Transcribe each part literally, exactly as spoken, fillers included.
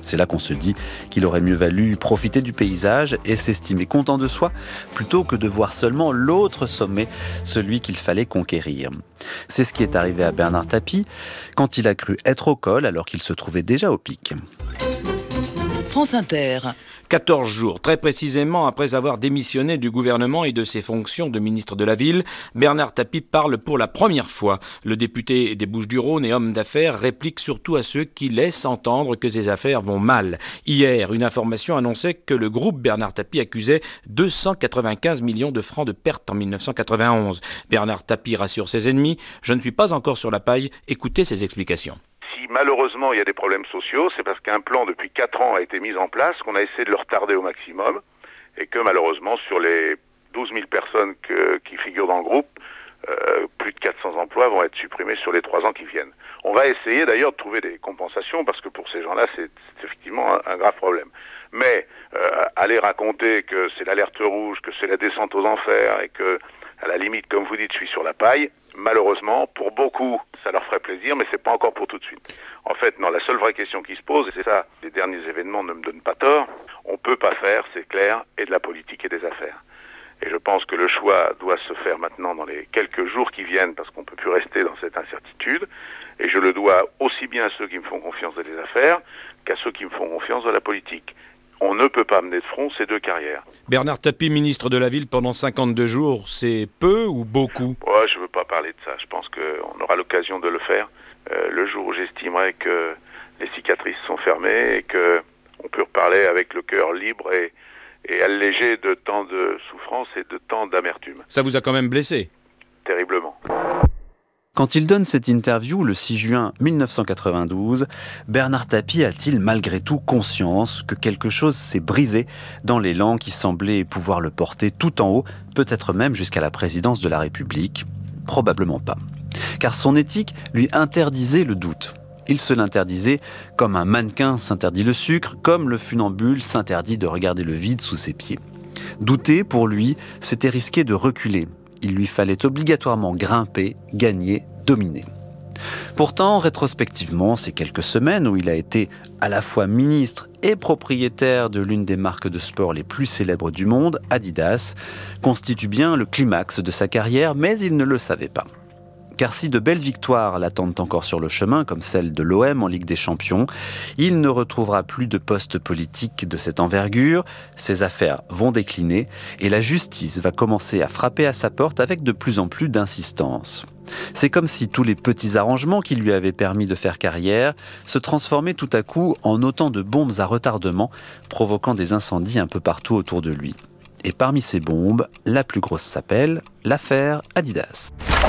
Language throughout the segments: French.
C'est là qu'on se dit qu'il aurait mieux valu profiter du paysage et s'estimer content de soi, plutôt que de voir seulement l'autre sommet, celui qu'il fallait conquérir. C'est ce qui est arrivé à Bernard Tapie quand il a cru être au col alors qu'il se trouvait déjà au pic. France Inter. quatorze jours, très précisément après avoir démissionné du gouvernement et de ses fonctions de ministre de la Ville, Bernard Tapie parle pour la première fois. Le député des Bouches-du-Rhône et homme d'affaires réplique surtout à ceux qui laissent entendre que ses affaires vont mal. Hier, une information annonçait que le groupe Bernard Tapie accusait deux cent quatre-vingt-quinze millions de francs de pertes en dix-neuf cent quatre-vingt-onze. Bernard Tapie rassure ses ennemis, « Je ne suis pas encore sur la paille, écoutez ses explications ». Si malheureusement il y a des problèmes sociaux, c'est parce qu'un plan depuis quatre ans a été mis en place, qu'on a essayé de le retarder au maximum, et que malheureusement sur les douze mille personnes que, qui figurent dans le groupe, euh, plus de quatre cents emplois vont être supprimés sur les trois ans qui viennent. On va essayer d'ailleurs de trouver des compensations, parce que pour ces gens-là c'est, c'est effectivement un, un grave problème. Mais euh, aller raconter que c'est l'alerte rouge, que c'est la descente aux enfers, et que à la limite, comme vous dites, je suis sur la paille, malheureusement, pour beaucoup, ça leur ferait plaisir, mais c'est pas encore pour tout de suite. En fait, non, la seule vraie question qui se pose, et c'est ça, les derniers événements ne me donnent pas tort, on peut pas faire, c'est clair, et de la politique et des affaires. Et je pense que le choix doit se faire maintenant dans les quelques jours qui viennent, parce qu'on peut plus rester dans cette incertitude, et je le dois aussi bien à ceux qui me font confiance dans les affaires, qu'à ceux qui me font confiance dans la politique. On ne peut pas mener de front ces deux carrières. Bernard Tapie, ministre de la Ville pendant cinquante-deux jours, c'est peu ou beaucoup ? Ouais, je ne veux pas parler de ça. Je pense qu'on aura l'occasion de le faire euh, le jour où j'estimerai que les cicatrices sont fermées et qu'on peut reparler avec le cœur libre et, et allégé de tant de souffrance et de tant d'amertume. Ça vous a quand même blessé ? Terriblement. Quand il donne cette interview le six juin mille neuf cent quatre-vingt-douze, Bernard Tapie a-t-il malgré tout conscience que quelque chose s'est brisé dans l'élan qui semblait pouvoir le porter tout en haut, peut-être même jusqu'à la présidence de la République ? Probablement pas. Car son éthique lui interdisait le doute. Il se l'interdisait comme un mannequin s'interdit le sucre, comme le funambule s'interdit de regarder le vide sous ses pieds. Douter, pour lui, c'était risquer de reculer. Il lui fallait obligatoirement grimper, gagner, dominer. Pourtant, rétrospectivement, ces quelques semaines où il a été à la fois ministre et propriétaire de l'une des marques de sport les plus célèbres du monde, Adidas, constituent bien le climax de sa carrière, mais il ne le savait pas. Car si de belles victoires l'attendent encore sur le chemin, comme celle de l'O M en Ligue des Champions, il ne retrouvera plus de poste politique de cette envergure, ses affaires vont décliner et la justice va commencer à frapper à sa porte avec de plus en plus d'insistance. C'est comme si tous les petits arrangements qui lui avaient permis de faire carrière se transformaient tout à coup en autant de bombes à retardement, provoquant des incendies un peu partout autour de lui. Et parmi ces bombes, la plus grosse s'appelle l'affaire Adidas.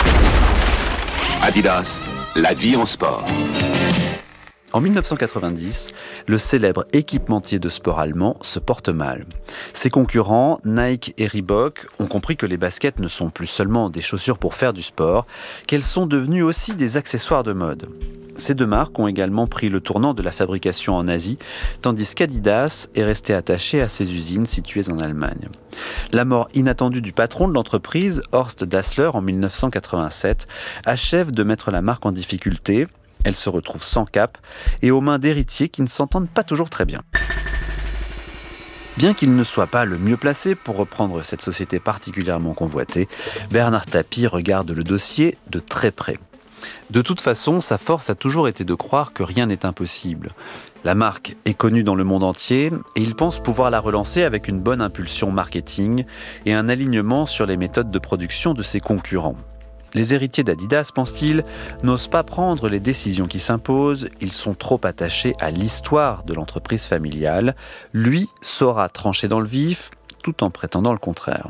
Adidas, la vie en sport. En mille neuf cent quatre-vingt-dix, le célèbre équipementier de sport allemand se porte mal. Ses concurrents, Nike et Reebok, ont compris que les baskets ne sont plus seulement des chaussures pour faire du sport, qu'elles sont devenues aussi des accessoires de mode. Ces deux marques ont également pris le tournant de la fabrication en Asie, tandis qu'Adidas est resté attaché à ses usines situées en Allemagne. La mort inattendue du patron de l'entreprise, Horst Dassler, en mille neuf cent quatre-vingt-sept, achève de mettre la marque en difficulté. Elle se retrouve sans cap et aux mains d'héritiers qui ne s'entendent pas toujours très bien. Bien qu'il ne soit pas le mieux placé pour reprendre cette société particulièrement convoitée, Bernard Tapie regarde le dossier de très près. De toute façon, sa force a toujours été de croire que rien n'est impossible. La marque est connue dans le monde entier et il pense pouvoir la relancer avec une bonne impulsion marketing et un alignement sur les méthodes de production de ses concurrents. Les héritiers d'Adidas, pense-t-il, n'osent pas prendre les décisions qui s'imposent, ils sont trop attachés à l'histoire de l'entreprise familiale. Lui saura trancher dans le vif, tout en prétendant le contraire.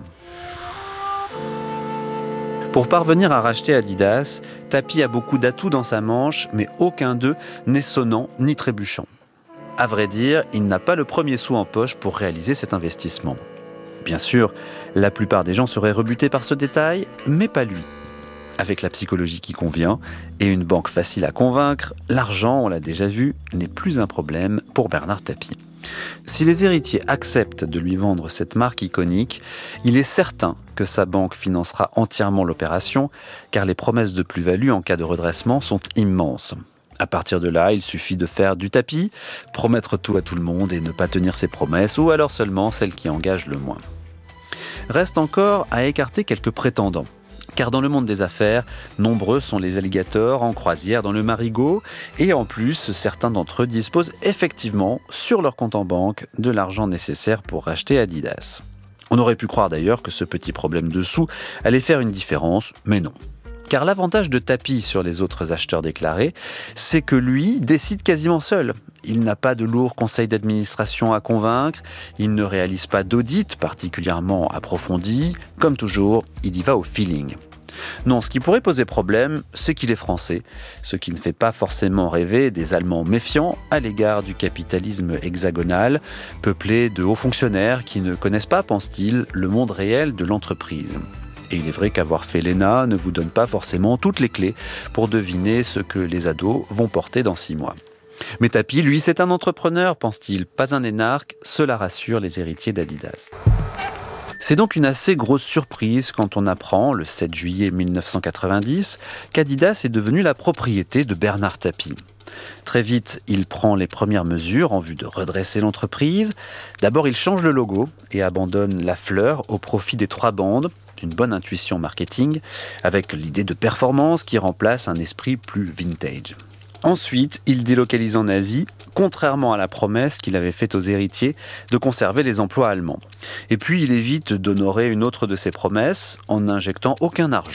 Pour parvenir à racheter Adidas, Tapie a beaucoup d'atouts dans sa manche, mais aucun d'eux n'est sonnant ni trébuchant. À vrai dire, il n'a pas le premier sou en poche pour réaliser cet investissement. Bien sûr, la plupart des gens seraient rebutés par ce détail, mais pas lui. Avec la psychologie qui convient et une banque facile à convaincre, l'argent, on l'a déjà vu, n'est plus un problème pour Bernard Tapie. Si les héritiers acceptent de lui vendre cette marque iconique, il est certain que sa banque financera entièrement l'opération, car les promesses de plus-value en cas de redressement sont immenses. À partir de là, il suffit de faire du tapis, promettre tout à tout le monde et ne pas tenir ses promesses, ou alors seulement celles qui engagent le moins. Reste encore à écarter quelques prétendants. Car dans le monde des affaires, nombreux sont les alligators en croisière dans le Marigot, et en plus, certains d'entre eux disposent effectivement, sur leur compte en banque, de l'argent nécessaire pour racheter Adidas. On aurait pu croire d'ailleurs que ce petit problème de sous allait faire une différence, mais non. Car l'avantage de Tapie sur les autres acheteurs déclarés, c'est que lui décide quasiment seul. Il n'a pas de lourd conseil d'administration à convaincre, il ne réalise pas d'audit particulièrement approfondi, comme toujours, il y va au feeling. Non, ce qui pourrait poser problème, c'est qu'il est français, ce qui ne fait pas forcément rêver des Allemands méfiants à l'égard du capitalisme hexagonal, peuplé de hauts fonctionnaires qui ne connaissent pas, pense-t-il, le monde réel de l'entreprise. Et il est vrai qu'avoir fait l'E N A ne vous donne pas forcément toutes les clés pour deviner ce que les ados vont porter dans six mois. Mais Tapie, lui, c'est un entrepreneur, pense-t-il, pas un énarque, cela rassure les héritiers d'Adidas. C'est donc une assez grosse surprise quand on apprend, le sept juillet mille neuf cent quatre-vingt-dix, qu'Adidas est devenu la propriété de Bernard Tapie. Très vite, il prend les premières mesures en vue de redresser l'entreprise. D'abord, il change le logo et abandonne la fleur au profit des trois bandes, une bonne intuition marketing, avec l'idée de performance qui remplace un esprit plus vintage. Ensuite, il délocalise en Asie, contrairement à la promesse qu'il avait faite aux héritiers de conserver les emplois allemands. Et puis, il évite d'honorer une autre de ses promesses en n'injectant aucun argent